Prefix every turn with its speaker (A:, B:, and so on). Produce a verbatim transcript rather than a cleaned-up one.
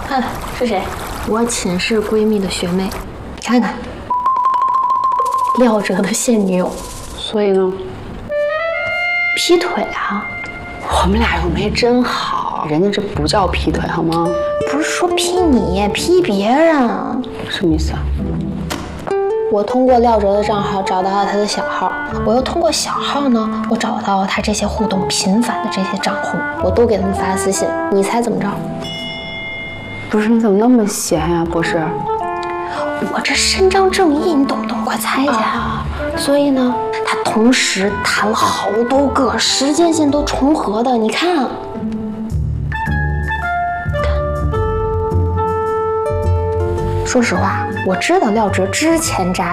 A: 看是谁？我寝室闺蜜的学妹，看看，廖哲的现女友。
B: 所以呢？
A: 劈腿啊！
B: 我们俩又没真好，人家这不叫劈腿好吗？
A: 不是说劈你，劈别人。
B: 什么意思啊？
A: 我通过廖哲的账号找到了他的小号，我又通过小号呢，我找到了他这些互动频繁的这些账户，我都给他们发私信。你猜怎么着？
B: 不是，你怎么那么闲呀，博士？
A: 我这伸张正义，你懂不懂？快猜一下。啊、所以呢，他同时谈了好多个，时间线都重合的。你看，说实话，我知道廖哲之前渣